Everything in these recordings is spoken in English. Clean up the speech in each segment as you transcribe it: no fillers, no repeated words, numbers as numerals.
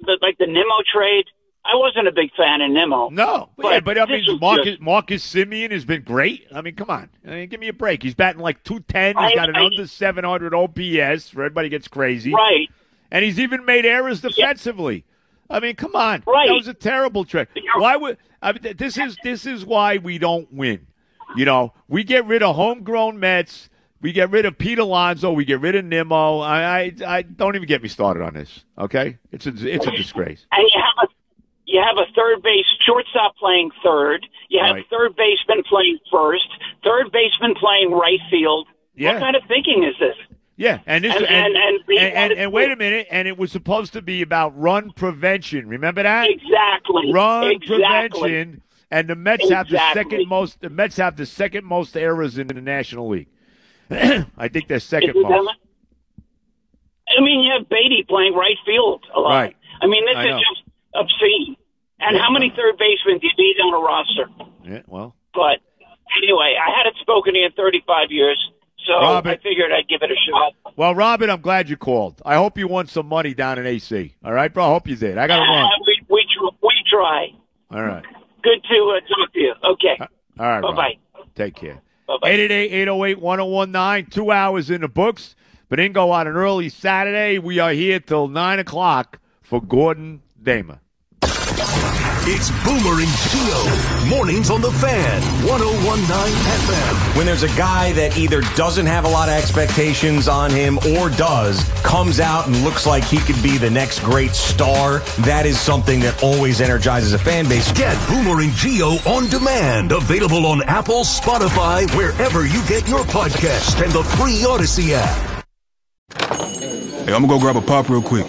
the Nimmo trade. I wasn't a big fan of Nimmo. No, but I mean, Marcus Simeon has been great. I mean, come on. Give me a break. He's batting like 210. He's got an under 700 OPS. Where everybody gets crazy. Right. And he's even made errors defensively. Yeah. I mean, come on. Right. That was a terrible trade. Why would this is why we don't win. We get rid of homegrown Mets. We get rid of Pete Alonso. We get rid of Nimmo. I don't even get me started on this. Okay, it's a disgrace. And you have a third base shortstop playing third. You have third baseman playing first. Third baseman playing right field. Yeah. What kind of thinking is this? Yeah, and wait a minute, and it was supposed to be about run prevention. Remember that? Exactly. Prevention, and the Mets have the second most. The Mets have the second most errors in the National League. I think they're second most. I mean, you have Beatty playing right field a lot. Right. I mean, this is just obscene. And how many third basemen do you need on a roster? Yeah, well. But anyway, I hadn't spoken to you in 35 years, so Robert, I figured I'd give it a shot. Well, Robert, I'm glad you called. I hope you won some money down in AC. All right, bro? I hope you did. I got to run. We try. All right. Good to talk to you. Okay. All right, bye-bye. Take care. Bye-bye. 888-808-1019, 2 hours in the books. But Ingo on an early Saturday. We are here till 9 o'clock for Gordon Damer. It's Boomer and Gio. Mornings on the Fan, 101.9 FM. When there's a guy that either doesn't have a lot of expectations on him or does, comes out and looks like he could be the next great star, that is something that always energizes a fan base. Get Boomer and Gio on demand. Available on Apple, Spotify, wherever you get your podcast, and the free Odyssey app. Hey, I'm gonna go grab a pop real quick.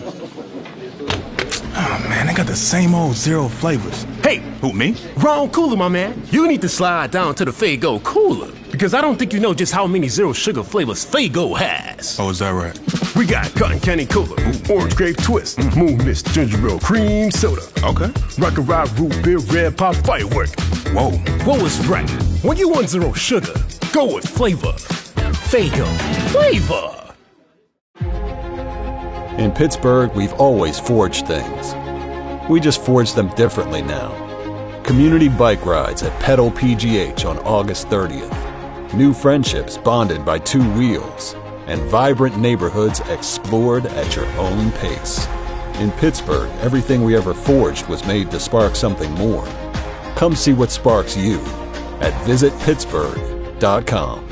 Oh, man, they got the same old zero flavors. Hey! Who, me? Wrong cooler, my man. You need to slide down to the Faygo cooler, because I don't think you know just how many zero sugar flavors Faygo has. Oh, is that right? We got Cotton Candy Cola, Orange Grape Twist, Moon Mist Ginger Ale Cream Soda. Okay. Rock and Rock Root Beer Red Pop Firework. Whoa. Whoa is right. When you want zero sugar, go with flavor. Faygo. Flavor. In Pittsburgh, we've always forged things. We just forge them differently now. Community bike rides at Pedal PGH on August 30th. New friendships bonded by two wheels. And vibrant neighborhoods explored at your own pace. In Pittsburgh, everything we ever forged was made to spark something more. Come see what sparks you at visitpittsburgh.com.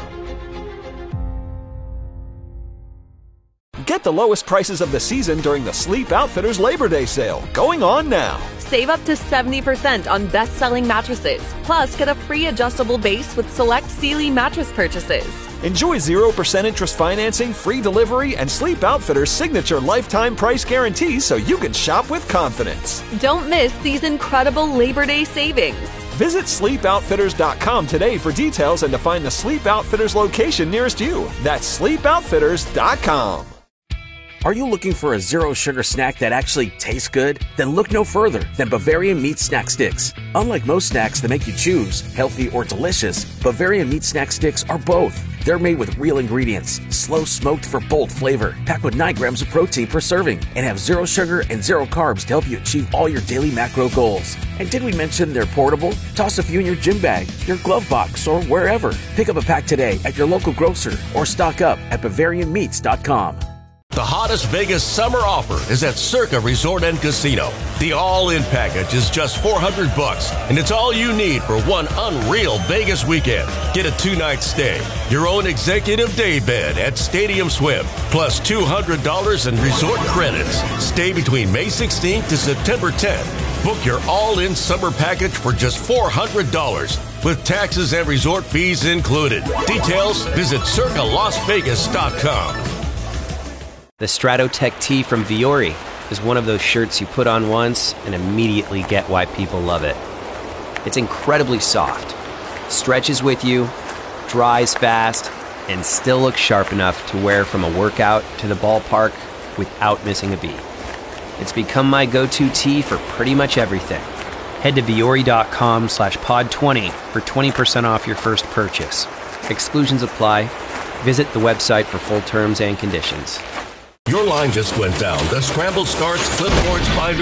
Get the lowest prices of the season during the Sleep Outfitters Labor Day sale, going on now. Save up to 70% on best-selling mattresses. Plus, get a free adjustable base with select Sealy mattress purchases. Enjoy 0% interest financing, free delivery, and Sleep Outfitters' signature lifetime price guarantees so you can shop with confidence. Don't miss these incredible Labor Day savings. Visit SleepOutfitters.com today for details and to find the Sleep Outfitters location nearest you. That's SleepOutfitters.com. Are you looking for a zero-sugar snack that actually tastes good? Then look no further than Bavarian Meat Snack Sticks. Unlike most snacks that make you choose, healthy or delicious, Bavarian Meat Snack Sticks are both. They're made with real ingredients, slow smoked for bold flavor, packed with 9 grams of protein per serving, and have 0 sugar and 0 carbs to help you achieve all your daily macro goals. And did we mention they're portable? Toss a few in your gym bag, your glove box, or wherever. Pick up a pack today at your local grocer or stock up at BavarianMeats.com. The hottest Vegas summer offer is at Circa Resort and Casino. The all-in package is just $400, and it's all you need for one unreal Vegas weekend. Get a 2-night stay, your own executive day bed at Stadium Swim, plus $200 in resort credits. Stay between May 16th to September 10th. Book your all-in summer package for just $400, with taxes and resort fees included. Details, visit CircaLasVegas.com. The Stratotech tee from Viore is one of those shirts you put on once and immediately get why people love it. It's incredibly soft, stretches with you, dries fast, and still looks sharp enough to wear from a workout to the ballpark without missing a beat. It's become my go-to tee for pretty much everything. Head to Viore.com/pod20 for 20% off your first purchase. Exclusions apply. Visit the website for full terms and conditions. Your line just went down. The scrambled starts, clipboards, binders,